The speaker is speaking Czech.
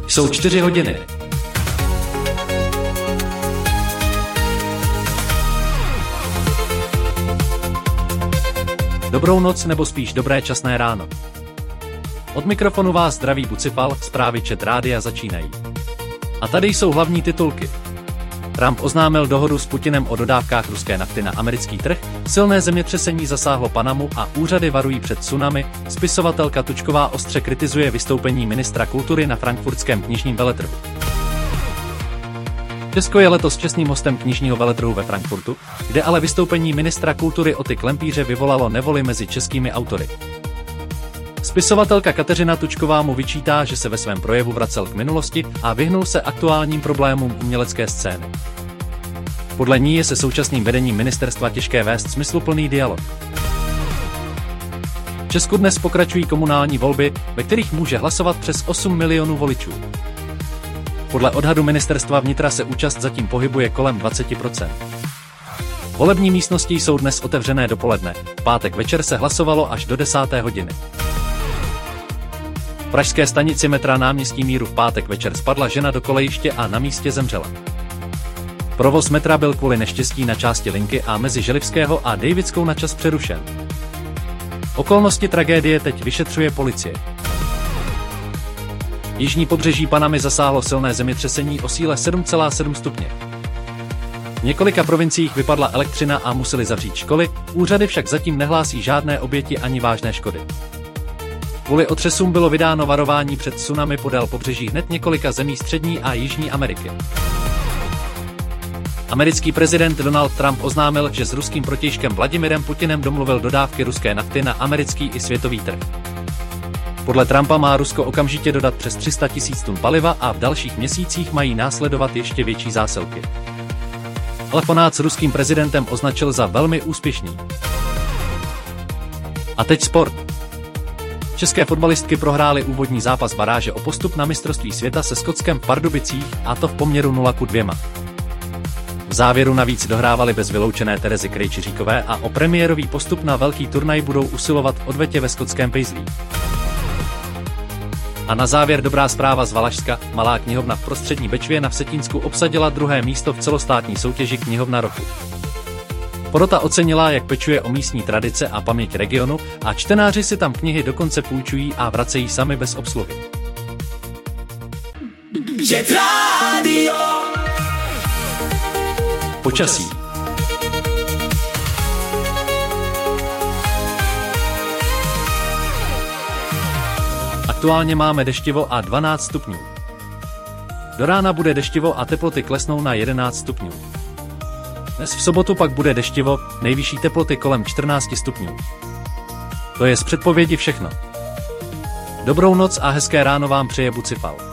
Jsou 4 hodiny. Dobrou noc nebo spíš dobré časné ráno. Od mikrofonu vás zdraví Bucifal, zprávy Čet rádia začínají. A tady jsou hlavní titulky. Trump oznámil dohodu s Putinem o dodávkách ruské nafty na americký trh, silné zemětřesení zasáhlo Panamu a úřady varují před tsunami, spisovatelka Tučková ostře kritizuje vystoupení ministra kultury na frankfurtském knižním veletrhu. Česko je letos čestným hostem knižního veletrhu ve Frankfurtu, kde ale vystoupení ministra kultury Oty Klempíře vyvolalo nevoli mezi českými autory. Spisovatelka Kateřina Tučková mu vyčítá, že se ve svém projevu vracel k minulosti a vyhnul se aktuálním problémům umělecké scény. Podle ní je se současným vedením ministerstva těžké vést smysluplný dialog. V Česku dnes pokračují komunální volby, ve kterých může hlasovat přes 8 milionů voličů. Podle odhadu ministerstva vnitra se účast zatím pohybuje kolem 20%. Volební místnosti jsou dnes otevřené dopoledne, v pátek večer se hlasovalo až do 10. hodiny. V pražské stanici metra Náměstí Míru v pátek večer spadla žena do kolejiště a na místě zemřela. Provoz metra byl kvůli neštěstí na části linky a mezi Želivského a Davidskou na čas přerušen. Okolnosti tragédie teď vyšetřuje policie. Jižní pobřeží Panamy zasáhlo silné zemětřesení o síle 7,7 stupně. V několika provinciích vypadla elektřina a museli zavřít školy, úřady však zatím nehlásí žádné oběti ani vážné škody. Kvůli otřesům bylo vydáno varování před tsunami podél pobřeží hned několika zemí Střední a Jižní Ameriky. Americký prezident Donald Trump oznámil, že s ruským protějškem Vladimirem Putinem domluvil dodávky ruské nafty na americký i světový trh. Podle Trumpa má Rusko okamžitě dodat přes 300 000 tun paliva a v dalších měsících mají následovat ještě větší zásilky. Telefonát s ruským prezidentem označil za velmi úspěšný. A teď sport. České fotbalistky prohrály úvodní zápas baráže o postup na mistrovství světa se Skotskem v Pardubicích, a to v poměru 0:2. V závěru navíc dohrávali bez vyloučené Terezy Krejčiříkové a o premiérový postup na velký turnaj budou usilovat v odvetě ve skotském Paisley. A na závěr dobrá zpráva z Valašska. Malá knihovna v Prostřední Bečvě na Vsetínsku obsadila 2. místo v celostátní soutěži Knihovna roku. Porota ocenila, jak pečuje o místní tradice a paměť regionu, a čtenáři si tam knihy dokonce půjčují a vracejí sami bez obsluhy. Počasí. Aktuálně máme deštivo a 12 stupňů. Do rána bude deštivo a teploty klesnou na 11 stupňů. Dnes v sobotu pak bude deštivo, nejvyšší teploty kolem 14 stupňů. To je z předpovědi všechno. Dobrou noc a hezké ráno vám přeje Bucifal.